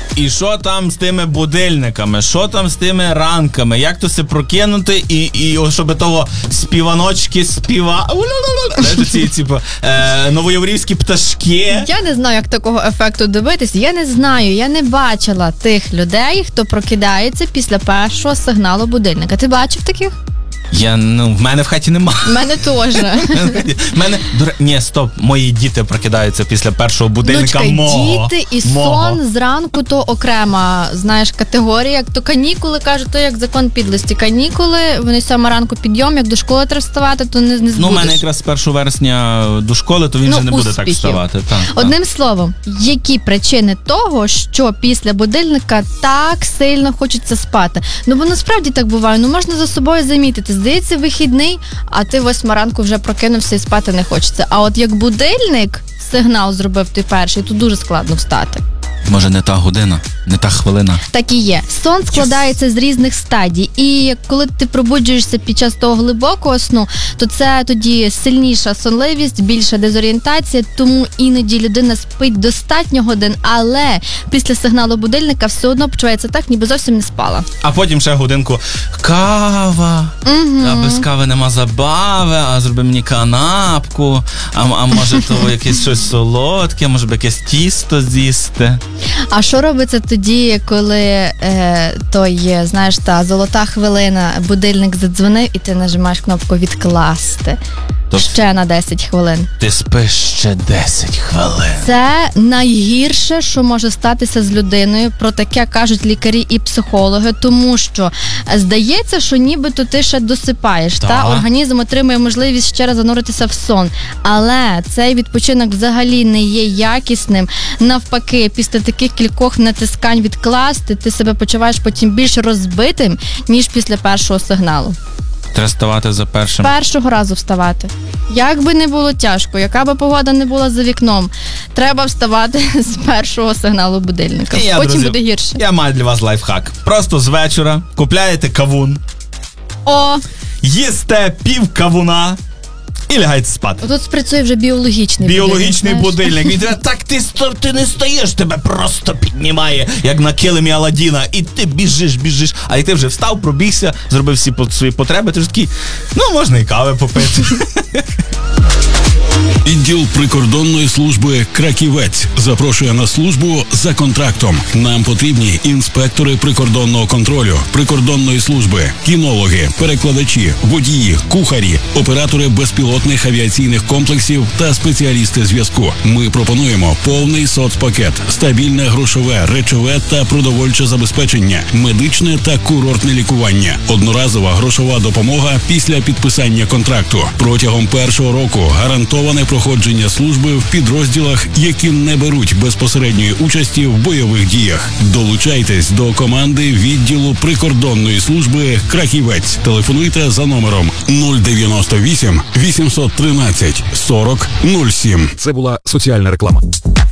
І що там з тими будильниками? Що там з тими ранками? Як то се прокинути і щоб того співаночки ці новоєврейські пташки? Я не знаю, як такого ефекту добитись. Я не знаю, я не бачила тих людей, хто прокидається після першого сигналу будильника. Ти бачив таких? В мене в хаті немає. В мене теж. Ні, стоп, мої діти прокидаються після першого будильника мого. Діти і сон зранку то окрема, знаєш, категорія. Як то канікули, кажуть, то як закон підлості. Канікули, вони 7 ранку підйом, як до школи треба вставати, то не збудеш. У мене якраз з 1 вересня до школи, то він вже не буде так вставати. Одним словом, які причини того, що після будильника так сильно хочеться спати? Бо насправді так буває, можна за собою замітити. Здається, вихідний, а ти 8 ранку вже прокинувся і спати не хочеться. А от як будильник сигнал зробив ти перший, то дуже складно встати. Може, не та година, не та хвилина. Так і є. Сон складається з різних стадій. І коли ти пробуджуєшся під час того глибокого сну, то це тоді сильніша сонливість, більша дезорієнтація, тому іноді людина спить достатньо годин, але після сигналу будильника все одно почувається так, ніби зовсім не спала. А потім ще годинку кава, а без кави нема забави, а зроби мені канапку, а може то якесь щось солодке, може б якесь тісто з'їсти. А що робиться тоді, коли знаєш, та золота хвилина, будильник задзвонив і ти нажимаєш кнопку «Відкласти»? Ще на 10 хвилин. Ти спиш ще 10 хвилин. Це найгірше, що може статися з людиною. Про таке кажуть лікарі і психологи, тому що здається, що нібито ти ще досипаєш. Організм отримує можливість ще раз зануритися в сон. Але цей відпочинок взагалі не є якісним. Навпаки, після таких кількох натискань відкласти, ти себе почуваєш потім більш розбитим, ніж після першого сигналу. Треба вставати за першим. Першого разу вставати. Як би не було тяжко, яка би погода не була за вікном, треба вставати з першого сигналу будильника. Потім буде гірше. Я маю для вас лайфхак. Просто з вечора купляєте кавун, їсте пів кавуна і лягаєте спати. Тут спрацює вже біологічний будильник. Він так ти не стоїш, тебе просто піднімає, як на килимі Аладдіна, і ти біжиш. А як ти вже встав, пробігся, зробив всі свої потреби, ти вже такий, можна і кави попити. Відділ прикордонної служби «Краківець» запрошує на службу за контрактом. Нам потрібні інспектори прикордонного контролю, прикордонної служби, кінологи, перекладачі, водії, кухарі, оператори безпілотних авіаційних комплексів та спеціалісти зв'язку. Ми пропонуємо повний соцпакет, стабільне грошове, речове та продовольче забезпечення, медичне та курортне лікування, одноразова грошова допомога після підписання контракту. Протягом першого року гарантоване проходження служби в підрозділах, які не беруть безпосередньої участі в бойових діях. Долучайтесь до команди відділу прикордонної служби «Краківець». Телефонуйте за номером 098 813 40 07. Це була соціальна реклама.